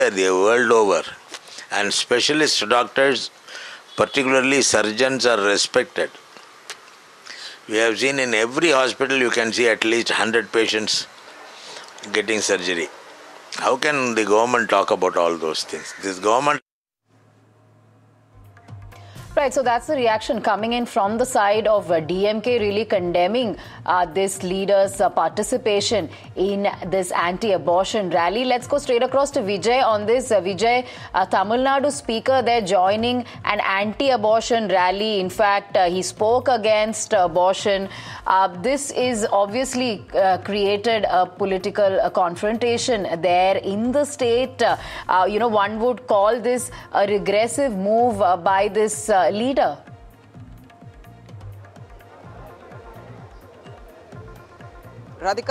the world over, and specialist doctors, particularly surgeons, are respected. We have seen in every hospital you can see at least 100 patients getting surgery. How can the government talk about all those things? This government. Right, so that's the reaction coming in from the side of DMK, really condemning this leader's participation in this anti-abortion rally. Let's go straight across to Vijay on this. Vijay, Tamil Nadu speaker, they're joining an anti-abortion rally. In fact, he spoke against abortion. This is obviously created a political confrontation there in the state. One would call this a regressive move by this leader. Radhika.